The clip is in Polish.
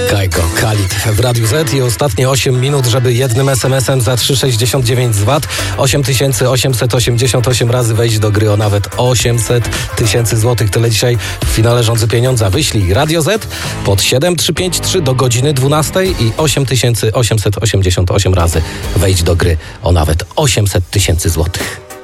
Kajko, Kalit w Radiu Z i ostatnie 8 minut, żeby jednym SMS-em za 3,69 z VAT 8888 razy wejść do gry o nawet 800 000 złotych. Tyle dzisiaj w finale Rządzy Pieniądza. Wyślij Radio Z pod 7353 do godziny 12 i 8888 razy wejdź do gry o nawet 800 000 złotych.